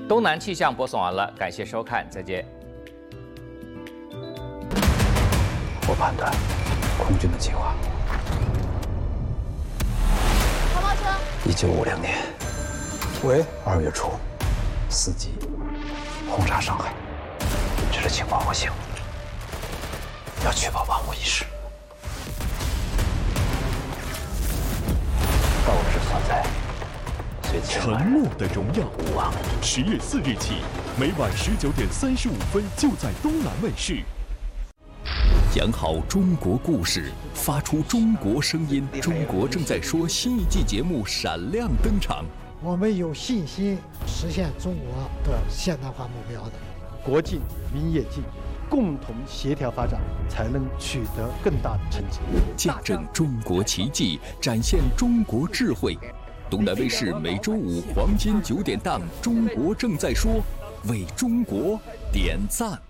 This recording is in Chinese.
东南气象播送完了，感谢收看，再见。 我判断，空军的计划。 跑跑车。 1950年， 喂 2月初，4级轰炸上海，这是情报核心，要确保万无一失。斗志所在，虽沉默的荣耀。10月4日起，每晚19点35分就在东南卫视。讲好中国故事，发出中国声音。中国正在说新一季节目闪亮登场。 我们有信心实现中国的现代化目标的。 国进民也进，共同协调发展，才能取得更大的成绩。 见证中国奇迹，展现中国智慧。东南卫视每周五黄金9点档《中国正在说》，为中国点赞。